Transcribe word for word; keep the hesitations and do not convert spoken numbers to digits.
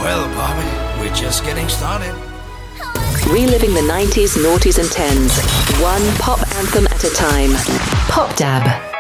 Well, Bobby, we're just getting started. Reliving the nineties, noughties and tens. One pop anthem at a time. Pop Dab.